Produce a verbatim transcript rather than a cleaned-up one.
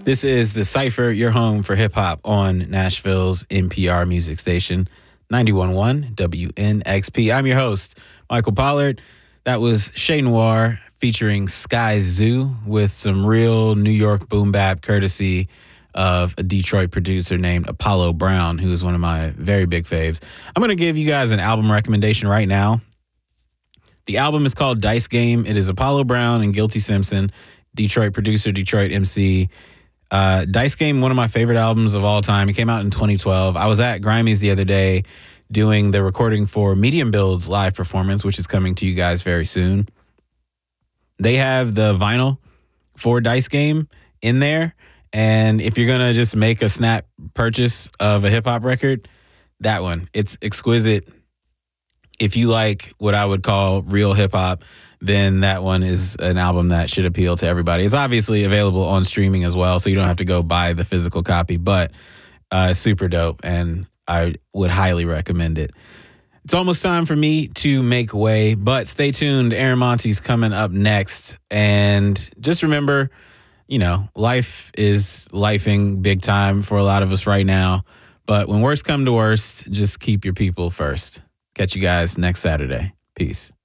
This is The Cypher, your home for hip hop on Nashville's N P R music station, ninety-one point one W N X P. I'm your host, Michael Pollard. That was Chez Noir featuring Sky Zoo with some real New York boom bap courtesy of a Detroit producer named Apollo Brown, who is one of my very big faves. I'm going to give you guys an album recommendation right now. The album is called Dice Game. It is Apollo Brown and Guilty Simpson, Detroit producer, Detroit M C. Uh, Dice Game, one of my favorite albums of all time. It came out in twenty twelve. I was at Grimey's the other day doing the recording for Medium Build's live performance, which is coming to you guys very soon. They have the vinyl for Dice Game in there. And if you're going to just make a snap purchase of a hip hop record, that one, it's exquisite. If you like what I would call real hip hop, then that one is an album that should appeal to everybody. It's obviously available on streaming as well, so you don't have to go buy the physical copy, but uh, super dope, and I would highly recommend it. It's almost time for me to make way, but stay tuned. Aaron Monte's coming up next, and just remember, you know, life is lifing big time for a lot of us right now, but when worst come to worst, just keep your people first. Catch you guys next Saturday. Peace.